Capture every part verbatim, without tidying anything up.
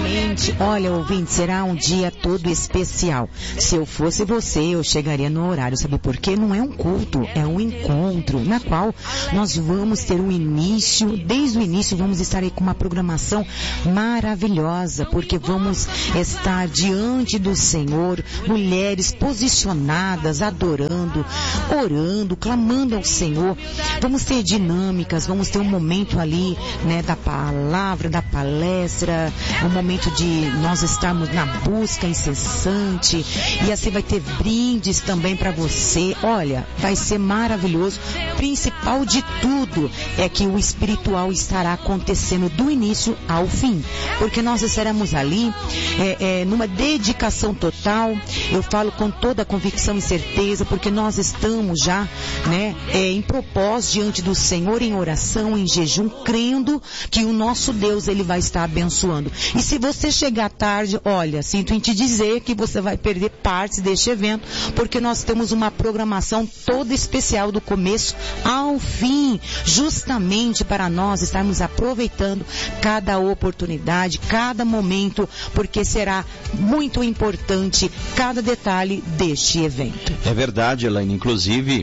Realmente, olha, ouvinte, será um dia todo especial. Se eu fosse você, eu chegaria no horário, sabe por quê? Não é um culto, é um encontro, na qual nós vamos ter um início, desde o início vamos estar aí com uma programação maravilhosa, porque vamos estar diante do Senhor, mulheres posicionadas, adorando, orando, clamando ao Senhor. Vamos ter dinâmicas, vamos ter um momento ali, né, da palavra, da palestra, um momento de nós estarmos na busca incessante, e assim vai ter brindes também para você. Olha, vai ser maravilhoso. Principal de tudo é que o espiritual estará acontecendo do início ao fim, porque nós estaremos ali é, é, numa dedicação total. Eu falo com toda a convicção e certeza, porque nós estamos já, né, é, em propósito diante do Senhor, em oração, em jejum, crendo que o nosso Deus, Ele vai estar abençoando. E se você chegar tarde, olha, sinto em te dizer que você vai perder partes deste evento, porque nós temos uma programação toda especial do começo ao fim, justamente para nós estarmos aproveitando cada oportunidade, cada momento, porque será muito importante cada detalhe deste evento. É verdade, Elaine. Inclusive,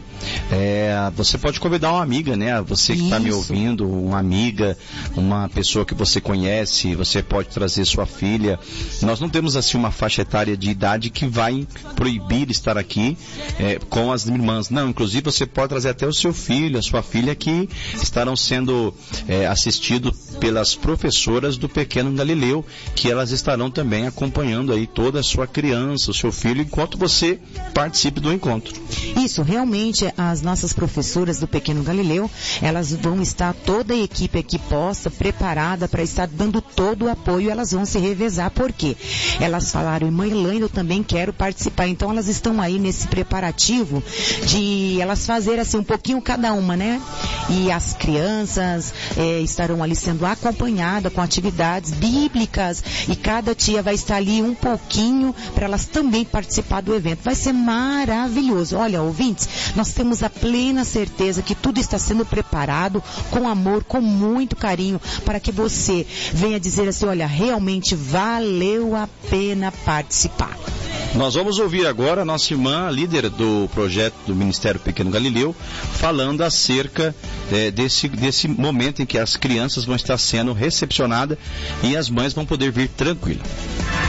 é, você pode convidar uma amiga, né? Você que está me ouvindo, uma amiga, uma pessoa que você conhece, você pode trazer sua filha. Nós não temos assim uma faixa etária de idade que vai proibir estar aqui é, com as irmãs. Não, inclusive você pode trazer até o seu filho, a sua filha, que estarão sendo é, assistidos pelas professoras do Pequeno Galileu, que elas estarão também acompanhando aí toda a sua criança, o seu filho, enquanto você participe do encontro. Isso, realmente, as nossas professoras do Pequeno Galileu, elas vão estar, toda a equipe aqui posta, preparada para estar dando todo o apoio. Elas vão se revezar, por quê? Elas falaram, irmã Elaine, eu também quero participar. Então elas estão aí nesse preparativo de elas fazerem assim um pouquinho cada uma, né? E as crianças é, estarão ali sendo acompanhadas com atividades bíblicas, e cada tia vai estar ali um pouquinho para elas também participar do evento. Vai ser maravilhoso. Olha, ouvintes, nós temos a plena certeza que tudo está sendo preparado com amor, com muito carinho, para que você venha dizer assim, olha, realmente valeu a pena participar. Nós vamos ouvir agora a nossa irmã, líder do projeto do Ministério Pequeno Galileu, falando acerca é, desse, desse momento em que as crianças vão estar sendo recepcionadas e as mães vão poder vir tranquilas.